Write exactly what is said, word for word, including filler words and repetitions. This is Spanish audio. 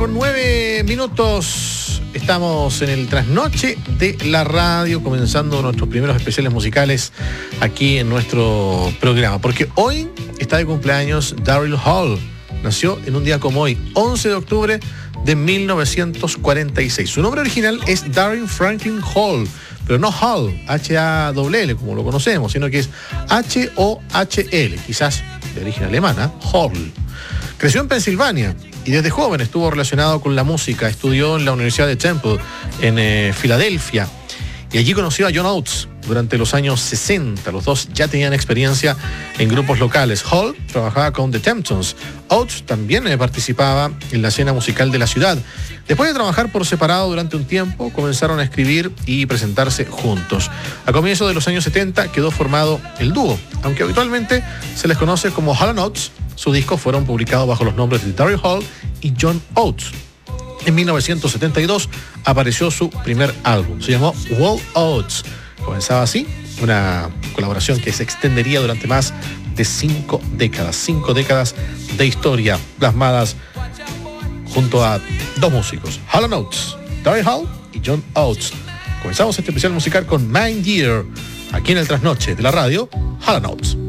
con nueve minutos. Estamos en el trasnoche de la radio, comenzando nuestros primeros especiales musicales aquí en nuestro programa. Porque hoy está de cumpleaños Daryl Hall. Nació en un día como hoy, once de octubre de mil novecientos cuarenta y seis. Su nombre original es Daryl Franklin Hall, pero no Hall, H A L L, como lo conocemos, sino que es H O H L, quizás de origen alemana, Hall. Creció en Pensilvania y desde joven estuvo relacionado con la música. Estudió en la Universidad de Temple en eh, Filadelfia y allí conoció a John Oates durante los años sesenta. Los dos ya tenían experiencia en grupos locales. Hall trabajaba con The Temptones. Oates también eh, participaba en la escena musical de la ciudad. Después de trabajar por separado durante un tiempo, comenzaron a escribir y presentarse juntos. A comienzos de los años setenta quedó formado el dúo, aunque habitualmente se les conoce como Hall and Oates. Sus discos fueron publicados bajo los nombres de Daryl Hall y John Oates. En mil novecientos setenta y dos apareció su primer álbum. Se llamó Wall Oates. Comenzaba así, una colaboración que se extendería durante más de cinco décadas. Cinco décadas de historia plasmadas junto a dos músicos, Hall and Oates, Daryl Hall y John Oates. Comenzamos este especial musical con Mind Year, aquí en el trasnoche de la radio, Hall and Oates.